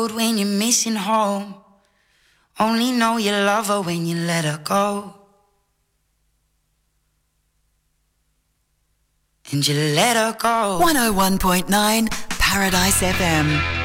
road when you're missing home. Only know you love her when you let her go. And you let her go. 101.9 Paradise FM.